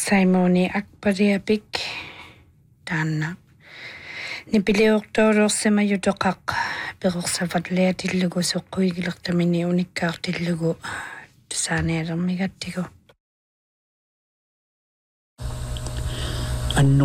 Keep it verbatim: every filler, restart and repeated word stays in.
Saimoni akpariapik taanna nipiliortooroorsama yutoqaq peqorsavatliatillugu soqquigilertamini unikkaartillugu tusaanialermigattigu